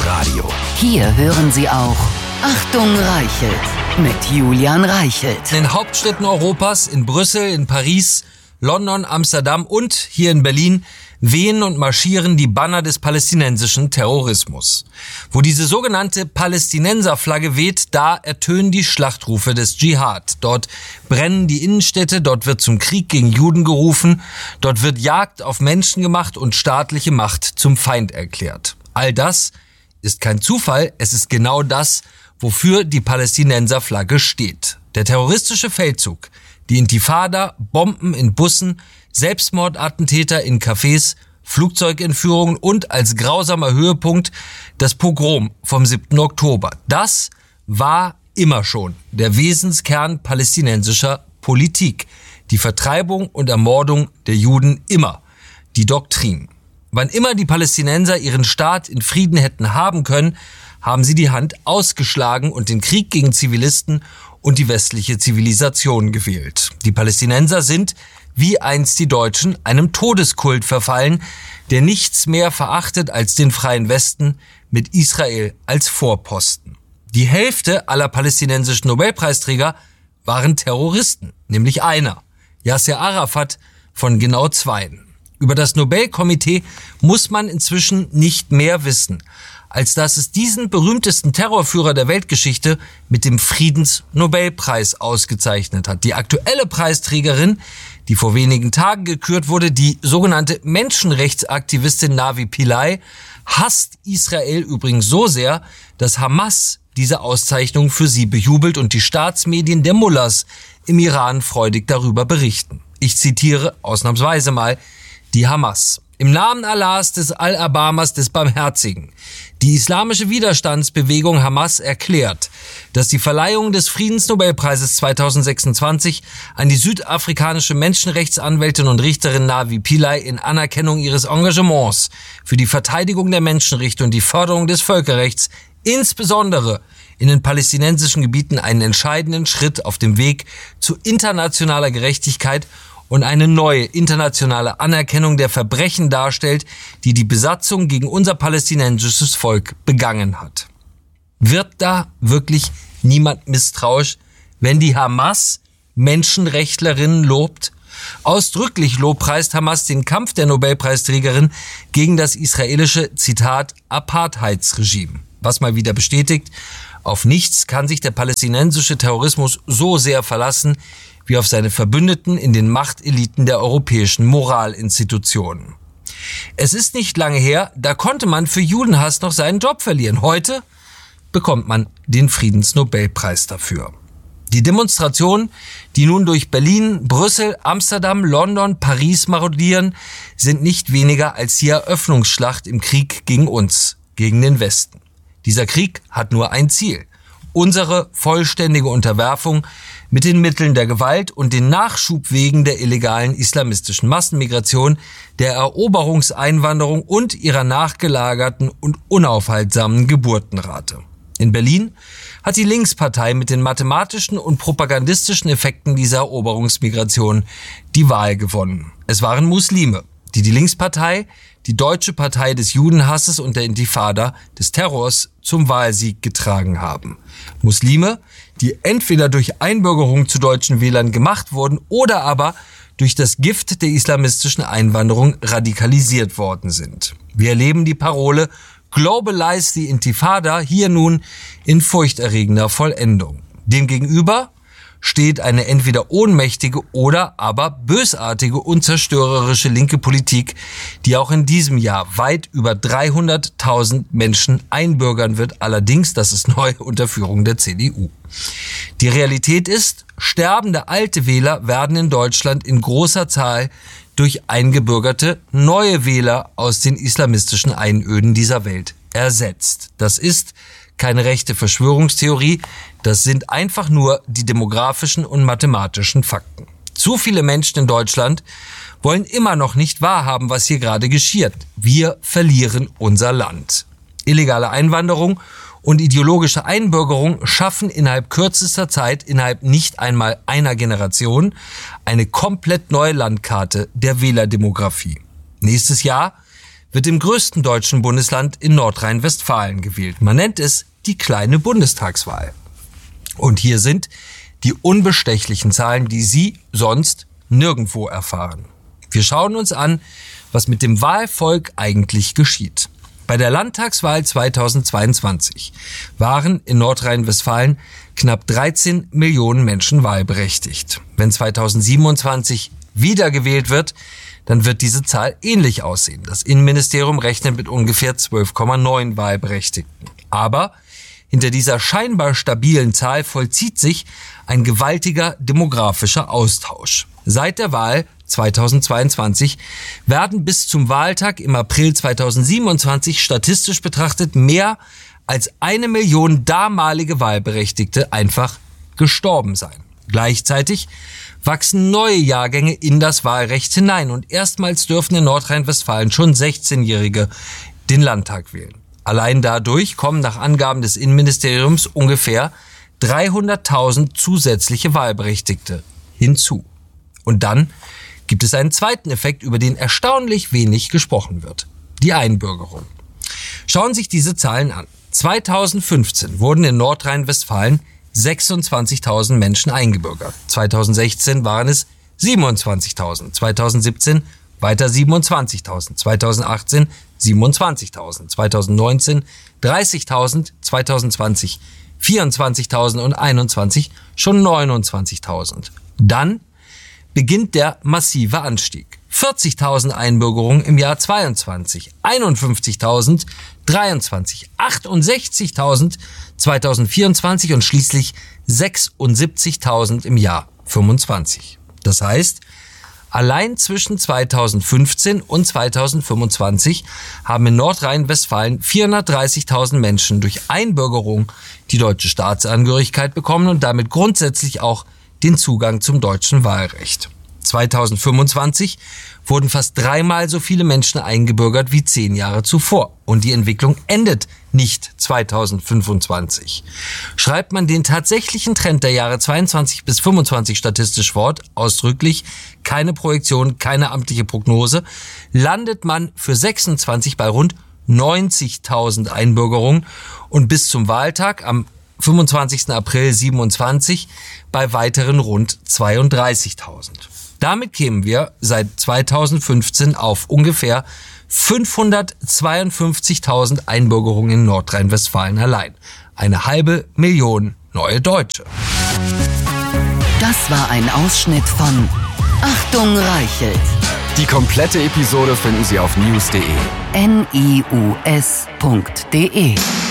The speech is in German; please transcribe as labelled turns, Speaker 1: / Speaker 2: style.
Speaker 1: Radio.
Speaker 2: Hier hören Sie auch Achtung Reichelt mit Julian Reichelt.
Speaker 3: In den Hauptstädten Europas, in Brüssel, in Paris, London, Amsterdam und hier in Berlin wehen und marschieren die Banner des palästinensischen Terrorismus. Wo diese sogenannte Palästinenserflagge weht, da ertönen die Schlachtrufe des Dschihad. Dort brennen die Innenstädte, dort wird zum Krieg gegen Juden gerufen, dort wird Jagd auf Menschen gemacht und staatliche Macht zum Feind erklärt. All das ist kein Zufall, es ist genau das, wofür die Palästinenserflagge steht. Der terroristische Feldzug, die Intifada, Bomben in Bussen, Selbstmordattentäter in Cafés, Flugzeugentführungen und als grausamer Höhepunkt das Pogrom vom 7. Oktober. Das war immer schon der Wesenskern palästinensischer Politik. Die Vertreibung und Ermordung der Juden immer. Die Doktrin. Wann immer die Palästinenser ihren Staat in Frieden hätten haben können, haben sie die Hand ausgeschlagen und den Krieg gegen Zivilisten und die westliche Zivilisation gewählt. Die Palästinenser sind, wie einst die Deutschen, einem Todeskult verfallen, der nichts mehr verachtet als den freien Westen mit Israel als Vorposten. Die Hälfte aller palästinensischen Nobelpreisträger waren Terroristen, nämlich einer, Yasser Arafat, von genau zweien. Über das Nobelkomitee muss man inzwischen nicht mehr wissen, als dass es diesen berühmtesten Terrorführer der Weltgeschichte mit dem Friedensnobelpreis ausgezeichnet hat. Die aktuelle Preisträgerin, die vor wenigen Tagen gekürt wurde, die sogenannte Menschenrechtsaktivistin Navi Pillay, hasst Israel übrigens so sehr, dass Hamas diese Auszeichnung für sie bejubelt und die Staatsmedien der Mullahs im Iran freudig darüber berichten. Ich zitiere ausnahmsweise mal die Hamas. Im Namen Allahs, des Al-Abamas, des Barmherzigen. Die islamische Widerstandsbewegung Hamas erklärt, dass die Verleihung des Friedensnobelpreises 2026 an die südafrikanische Menschenrechtsanwältin und Richterin Navi Pillay in Anerkennung ihres Engagements für die Verteidigung der Menschenrechte und die Förderung des Völkerrechts, insbesondere in den palästinensischen Gebieten, einen entscheidenden Schritt auf dem Weg zu internationaler Gerechtigkeit und eine neue internationale Anerkennung der Verbrechen darstellt, die die Besatzung gegen unser palästinensisches Volk begangen hat. Wird da wirklich niemand misstrauisch, wenn die Hamas Menschenrechtlerinnen lobt? Ausdrücklich lobpreist Hamas den Kampf der Nobelpreisträgerin gegen das israelische, Zitat, Apartheidsregime. Was mal wieder bestätigt, auf nichts kann sich der palästinensische Terrorismus so sehr verlassen, wie auf seine Verbündeten in den Machteliten der europäischen Moralinstitutionen. Es ist nicht lange her, da konnte man für Judenhass noch seinen Job verlieren. Heute bekommt man den Friedensnobelpreis dafür. Die Demonstrationen, die nun durch Berlin, Brüssel, Amsterdam, London, Paris marodieren, sind nicht weniger als die Eröffnungsschlacht im Krieg gegen uns, gegen den Westen. Dieser Krieg hat nur ein Ziel: unsere vollständige Unterwerfung mit den Mitteln der Gewalt und den Nachschubwegen der illegalen islamistischen Massenmigration, der Eroberungseinwanderung und ihrer nachgelagerten und unaufhaltsamen Geburtenrate. In Berlin hat die Linkspartei mit den mathematischen und propagandistischen Effekten dieser Eroberungsmigration die Wahl gewonnen. Es waren Muslime, die Linkspartei, die deutsche Partei des Judenhasses und der Intifada, des Terrors, zum Wahlsieg getragen haben. Muslime, die entweder durch Einbürgerung zu deutschen Wählern gemacht wurden oder aber durch das Gift der islamistischen Einwanderung radikalisiert worden sind. Wir erleben die Parole Globalize the Intifada hier nun in furchterregender Vollendung. Demgegenüber steht eine entweder ohnmächtige oder aber bösartige und zerstörerische linke Politik, die auch in diesem Jahr weit über 300.000 Menschen einbürgern wird. Allerdings, das ist neu, unter Führung der CDU. Die Realität ist, sterbende alte Wähler werden in Deutschland in großer Zahl durch eingebürgerte neue Wähler aus den islamistischen Einöden dieser Welt ersetzt. Das ist keine rechte Verschwörungstheorie, das sind einfach nur die demografischen und mathematischen Fakten. Zu viele Menschen in Deutschland wollen immer noch nicht wahrhaben, was hier gerade geschieht. Wir verlieren unser Land. Illegale Einwanderung und ideologische Einbürgerung schaffen innerhalb kürzester Zeit, innerhalb nicht einmal einer Generation, eine komplett neue Landkarte der Wählerdemografie. Nächstes Jahr wird im größten deutschen Bundesland in Nordrhein-Westfalen gewählt. Man nennt es die kleine Bundestagswahl. Und hier sind die unbestechlichen Zahlen, die Sie sonst nirgendwo erfahren. Wir schauen uns an, was mit dem Wahlvolk eigentlich geschieht. Bei der Landtagswahl 2022 waren in Nordrhein-Westfalen knapp 13 Millionen Menschen wahlberechtigt. Wenn 2027 wiedergewählt wird, dann wird diese Zahl ähnlich aussehen. Das Innenministerium rechnet mit ungefähr 12,9 Wahlberechtigten. Aber hinter dieser scheinbar stabilen Zahl vollzieht sich ein gewaltiger demografischer Austausch. Seit der Wahl 2022 werden bis zum Wahltag im April 2027 statistisch betrachtet mehr als 1 Million damalige Wahlberechtigte einfach gestorben sein. Gleichzeitig wachsen neue Jahrgänge in das Wahlrecht hinein und erstmals dürfen in Nordrhein-Westfalen schon 16-Jährige den Landtag wählen. Allein dadurch kommen nach Angaben des Innenministeriums ungefähr 300.000 zusätzliche Wahlberechtigte hinzu. Und dann gibt es einen zweiten Effekt, über den erstaunlich wenig gesprochen wird: die Einbürgerung. Schauen Sie sich diese Zahlen an. 2015 wurden in Nordrhein-Westfalen 26.000 Menschen eingebürgert. 2016 waren es 27.000. 2017 weiter 27.000. 2018 27.000. 2019 30.000. 2020 24.000 und 21 schon 29.000. Dann beginnt der massive Anstieg. 40.000 Einbürgerungen im Jahr 22, 51.000 23, 68.000 2024 und schließlich 76.000 im Jahr 25. Das heißt, allein zwischen 2015 und 2025 haben in Nordrhein-Westfalen 430.000 Menschen durch Einbürgerung die deutsche Staatsangehörigkeit bekommen und damit grundsätzlich auch den Zugang zum deutschen Wahlrecht. 2025 wurden fast 3-mal so viele Menschen eingebürgert wie 10 Jahre zuvor. Und die Entwicklung endet nicht 2025. Schreibt man den tatsächlichen Trend der Jahre 22 bis 25 statistisch fort, ausdrücklich, keine Projektion, keine amtliche Prognose, landet man für 26 bei rund 90.000 Einbürgerungen und bis zum Wahltag am 25. April 27 bei weiteren rund 32.000. Damit kämen wir seit 2015 auf ungefähr 552.000 Einbürgerungen in Nordrhein-Westfalen allein. 500.000 neue Deutsche.
Speaker 2: Das war ein Ausschnitt von Achtung Reichelt.
Speaker 1: Die komplette Episode finden Sie auf news.de.
Speaker 2: NIUS.de